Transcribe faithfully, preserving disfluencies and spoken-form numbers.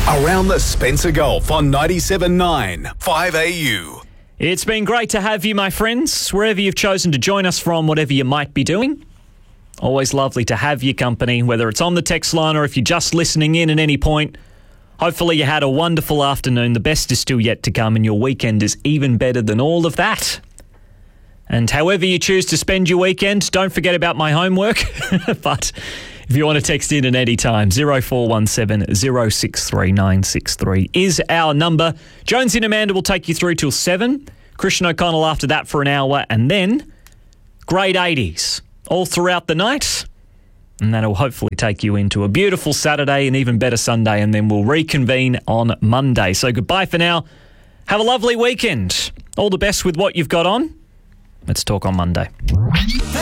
Around the Spencer Gulf on ninety-seven point nine five A U. It's been great to have you, my friends, wherever you've chosen to join us from, whatever you might be doing. Always lovely to have your company, whether it's on the text line or if you're just listening in at any point. Hopefully you had a wonderful afternoon. The best is still yet to come, and your weekend is even better than all of that. And however you choose to spend your weekend, don't forget about my homework. But if you want to text in at any time, zero four one seven, zero six three nine six three is our number. Jonesy and Amanda will take you through till seven. Christian O'Connell after that for an hour. And then grade eighties all throughout the night. And that'll hopefully take you into a beautiful Saturday and even better Sunday. And then we'll reconvene on Monday. So goodbye for now. Have a lovely weekend. All the best with what you've got on. Let's talk on Monday.